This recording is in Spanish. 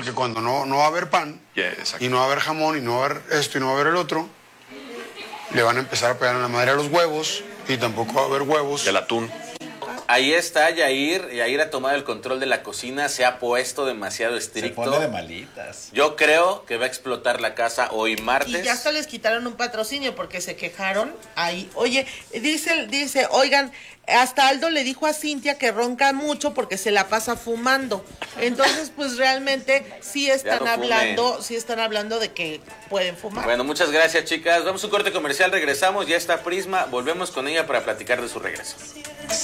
porque cuando no va a haber pan, y no va a haber jamón, y no va a haber esto, y no va a haber el otro, le van a empezar a pegar en la madre a los huevos, y tampoco va a haber huevos. El atún. Ahí está Yair. Yair ha tomado el control de la cocina, se ha puesto demasiado estricto. Se pone de malitas. Yo creo que va a explotar la casa hoy martes. Y ya hasta les quitaron un patrocinio porque se quejaron ahí. Oye, dice, oigan, hasta Aldo le dijo a Cintia que ronca mucho porque se la pasa fumando. Entonces, pues realmente sí están hablando de que pueden fumar. Bueno, muchas gracias, chicas. Vamos a un corte comercial, regresamos, ya está Prisma, volvemos con ella para platicar de su regreso.